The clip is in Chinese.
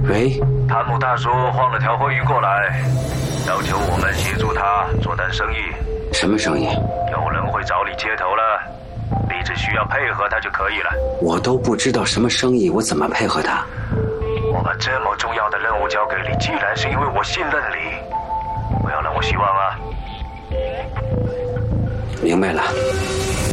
喂， 汤姆大叔换了条会议过来，要求我们协助他做单生意。 什么生意？ 有人会找你接头了，你只需要配合他就可以了。 我都不知道什么生意，我怎么配合他？ 我把这么重要的任务交给你，既然是因为我信任你，不要让我失望啊！ 明白了。